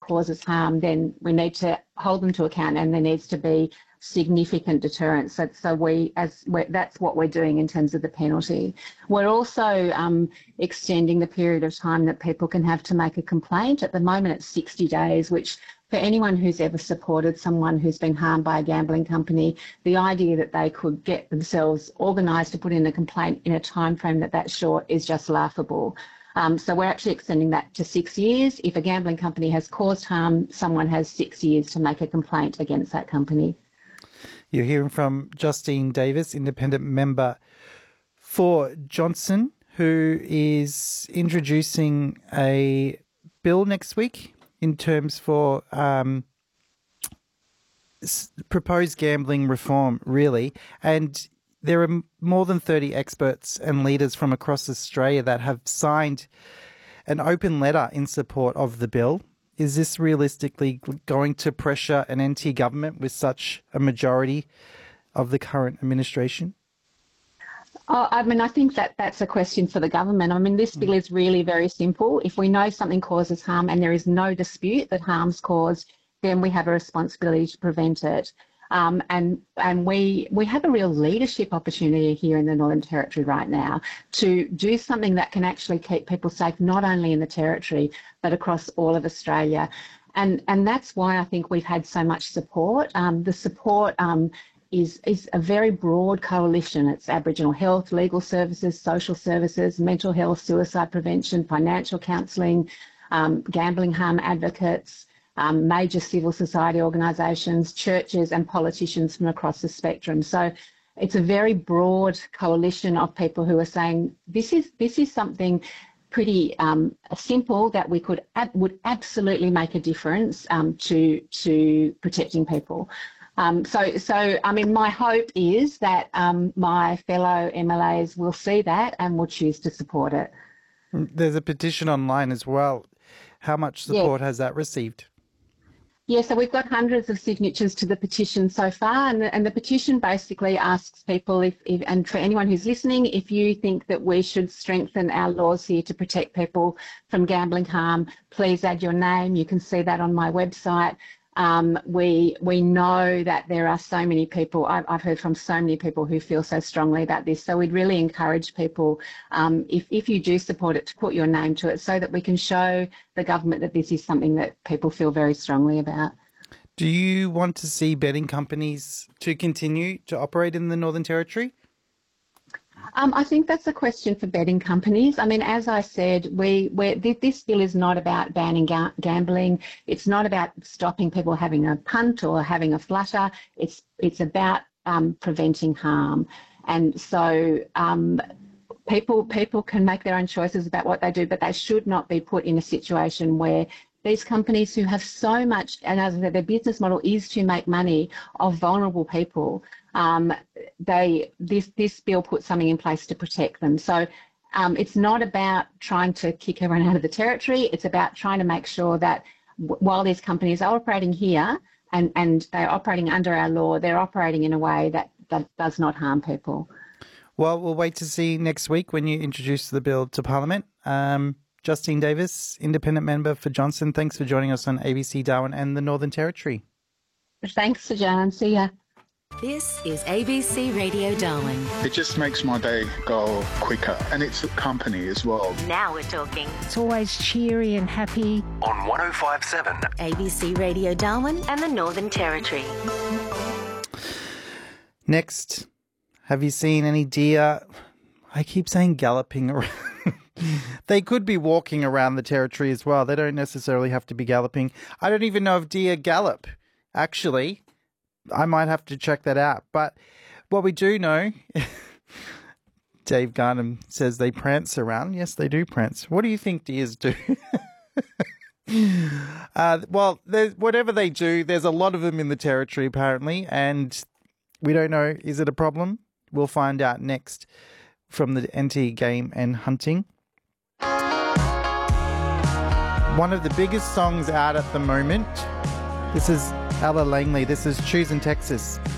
causes harm, then we need to hold them to account, and there needs to be significant deterrence. That's what we're doing in terms of the penalty. We're also extending the period of time that people can have to make a complaint. At the moment, it's 60 days, which for anyone who's ever supported someone who's been harmed by a gambling company, the idea that they could get themselves organised to put in a complaint in a time frame that short is just laughable. So we're actually extending that to 6 years. If a gambling company has caused harm, someone has 6 years to make a complaint against that company. You're hearing from Justine Davis, independent member for Johnson, who is introducing a bill next week in terms for proposed gambling reform, really. And there are more than 30 experts and leaders from across Australia that have signed an open letter in support of the bill. Is this realistically going to pressure an NT government with such a majority of the current administration? I think that's a question for the government. This bill is really very simple. If we know something causes harm and there is no dispute that harm's caused, then we have a responsibility to prevent it. And we have a real leadership opportunity here in the Northern Territory right now to do something that can actually keep people safe, not only in the Territory, but across all of Australia. And that's why I think we've had so much support. The support is a very broad coalition. It's Aboriginal health, legal services, social services, mental health, suicide prevention, financial counselling, gambling harm advocates, major civil society organisations, churches and politicians from across the spectrum. So it's a very broad coalition of people who are saying this is something pretty simple that would absolutely make a difference to protecting people. My hope is that my fellow MLAs will see that and will choose to support it. There's a petition online as well. How much support has that received? Yeah, so we've got hundreds of signatures to the petition so far, and the petition basically asks people, and for anyone who's listening, if you think that we should strengthen our laws here to protect people from gambling harm, please add your name. You can see that on my website. We know that there are so many people, I've heard from so many people who feel so strongly about this, so we'd really encourage people, if you do support it, to put your name to it so that we can show the government that this is something that people feel very strongly about. Do you want to see betting companies to continue to operate in the Northern Territory? I think that's a question for betting companies. As I said, this bill is not about banning gambling. It's not about stopping people having a punt or having a flutter. It's about preventing harm. And so people can make their own choices about what they do, but they should not be put in a situation where these companies who have so much, and as I said, their business model is to make money off vulnerable people, this bill puts something in place to protect them. So it's not about trying to kick everyone out of the Territory. It's about trying to make sure that while these companies are operating here and they're operating under our law, they're operating in a way that does not harm people. Well, we'll wait to see next week when you introduce the bill to Parliament. Justine Davis, independent member for Johnson, thanks for joining us on ABC Darwin and the Northern Territory. Thanks, Sajan. See ya. This is ABC Radio Darwin. It just makes my day go quicker, and it's company as well. Now we're talking. It's always cheery and happy. On 105.7 ABC Radio Darwin and the Northern Territory. Next, have you seen any deer? I keep saying galloping around. They could be walking around the Territory as well. They don't necessarily have to be galloping. I don't even know if deer gallop, actually. I might have to check that out. But what we do know, Dave Garnham says they prance around. Yes, they do prance. What do you think deers do? Well, whatever they do, there's a lot of them in the Territory apparently, and we don't know, is it a problem? We'll find out next from the NT Game and Hunting. One of the biggest songs out at the moment. This is Ella Langley. This is Choosing Texas.